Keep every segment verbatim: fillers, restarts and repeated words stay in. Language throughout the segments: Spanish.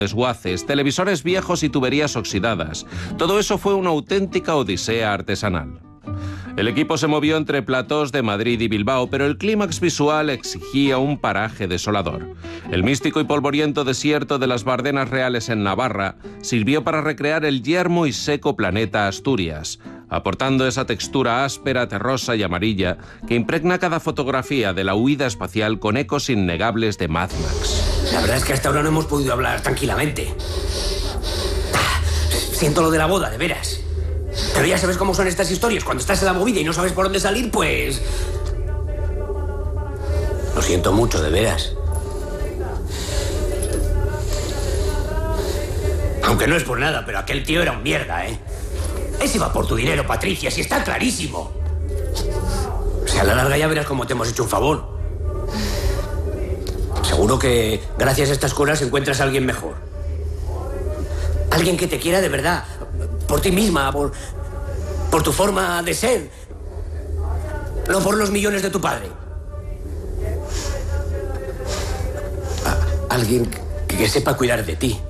desguaces, televisores viejos y tuberías oxidadas. Todo eso fue una auténtica odisea artesanal. El equipo se movió entre platós de Madrid y Bilbao, pero el clímax visual exigía un paraje desolador. El místico y polvoriento desierto de las Bardenas Reales en Navarra sirvió para recrear el yermo y seco planeta Asturias, aportando esa textura áspera, terrosa y amarilla que impregna cada fotografía de la huida espacial con ecos innegables de Mad Max. La verdad es que hasta ahora no hemos podido hablar tranquilamente. Siento lo de la boda, de veras. Pero ya sabes cómo son estas historias. Cuando estás en la movida y no sabes por dónde salir, pues... Lo siento mucho, de veras. Aunque no es por nada, pero aquel tío era un mierda, ¿eh? Ese iba por tu dinero, Patricia, si está clarísimo. O sea, a la larga ya verás cómo te hemos hecho un favor. Seguro que gracias a estas cosas encuentras a alguien mejor. Alguien que te quiera de verdad. Por ti misma, por, por tu forma de ser. No por los millones de tu padre. A, alguien que, que sepa cuidar de ti.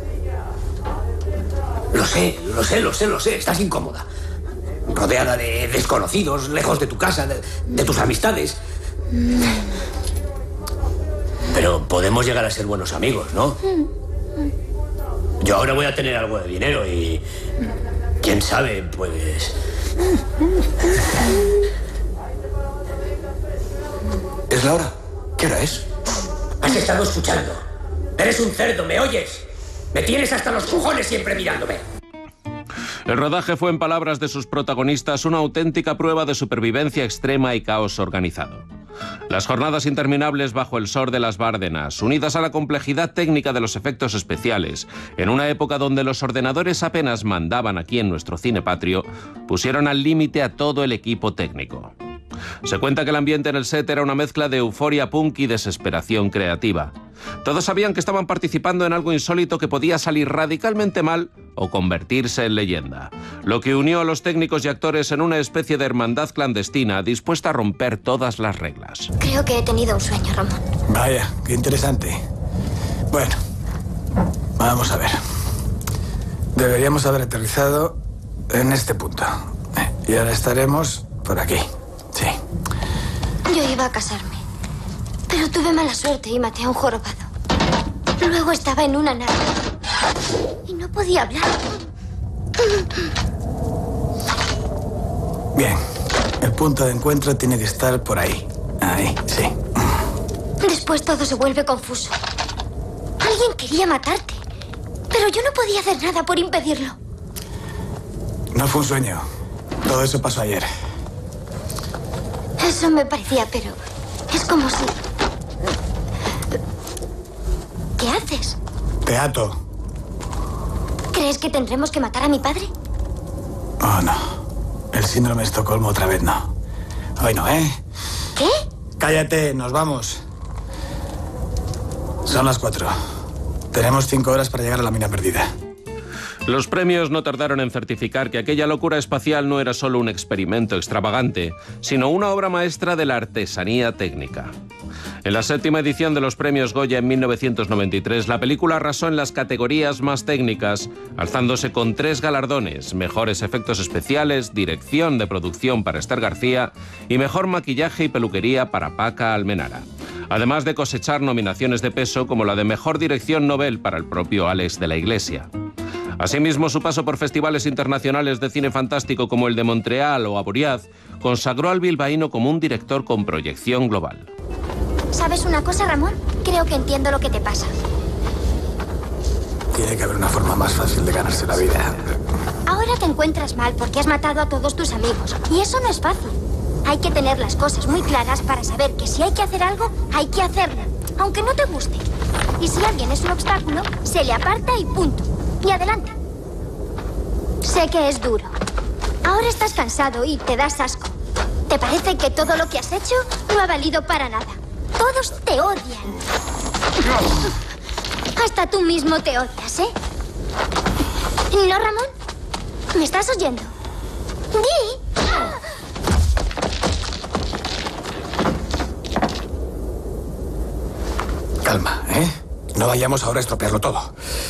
Lo sé, lo sé, lo sé, lo sé. Estás incómoda. Rodeada de desconocidos, lejos de tu casa, de, de tus amistades. Pero podemos llegar a ser buenos amigos, ¿no? Yo ahora voy a tener algo de dinero y... quién sabe, pues... ¿Es la hora? ¿Qué hora es? ¿Has estado escuchando? Eres un cerdo, ¿me oyes? Me tienes hasta los cojones siempre mirándome. El rodaje fue, en palabras de sus protagonistas, una auténtica prueba de supervivencia extrema y caos organizado. Las jornadas interminables bajo el sol de las Bárdenas, unidas a la complejidad técnica de los efectos especiales, en una época donde los ordenadores apenas mandaban aquí en nuestro cine patrio, pusieron al límite a todo el equipo técnico. Se cuenta que el ambiente en el set era una mezcla de euforia punk y desesperación creativa. Todos sabían que estaban participando en algo insólito que podía salir radicalmente mal o convertirse en leyenda, lo que unió a los técnicos y actores en una especie de hermandad clandestina dispuesta a romper todas las reglas. Creo que he tenido un sueño, Ramón. Vaya, qué interesante. Bueno, vamos a ver. Deberíamos haber aterrizado en este punto. Y ahora estaremos por aquí. Sí. Yo iba a casarme, pero tuve mala suerte y maté a un jorobado. Luego estaba en una nave y no podía hablar. Bien, el punto de encuentro tiene que estar por ahí. Ahí, sí. Después todo se vuelve confuso. Alguien quería matarte, pero yo no podía hacer nada por impedirlo. No fue un sueño. Todo eso pasó ayer. Eso me parecía, pero es como si... ¿Qué haces? Te ato. ¿Crees que tendremos que matar a mi padre? Oh, no. El síndrome de Estocolmo otra vez no. Hoy no, ¿eh? ¿Qué? Cállate, nos vamos. Son las cuatro. Tenemos cinco horas para llegar a la mina perdida. Los premios no tardaron en certificar que aquella locura espacial no era solo un experimento extravagante, sino una obra maestra de la artesanía técnica. En la séptima edición de los premios Goya en mil novecientos noventa y tres, la película arrasó en las categorías más técnicas, alzándose con tres galardones: mejores efectos especiales, dirección de producción para Esther García y mejor maquillaje y peluquería para Paca Almenara. Además de cosechar nominaciones de peso como la de mejor dirección Nobel para el propio Alex de la Iglesia. Asimismo, su paso por festivales internacionales de cine fantástico como el de Montreal o Avoriaz consagró al bilbaíno como un director con proyección global. ¿Sabes una cosa, Ramón? Creo que entiendo lo que te pasa. Tiene que haber una forma más fácil de ganarse la vida. Ahora te encuentras mal porque has matado a todos tus amigos. Y eso no es fácil. Hay que tener las cosas muy claras para saber que si hay que hacer algo, hay que hacerlo, aunque no te guste. Y si alguien es un obstáculo, se le aparta y punto. Y adelante. Sé que es duro. Ahora estás cansado y te das asco. ¿Te parece que todo lo que has hecho no ha valido para nada? Todos te odian. Hasta tú mismo te odias, ¿eh? ¿No, Ramón? ¿Me estás oyendo? ¡Di! Calma, ¿eh? No vayamos ahora a estropearlo todo.